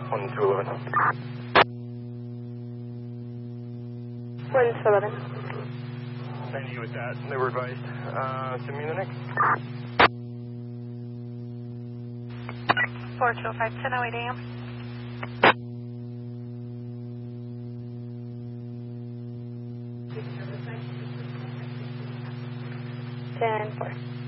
1211. 1211. 90 with that. They were advised. Send me the next. 4205, 10:08 a.m. Ten four.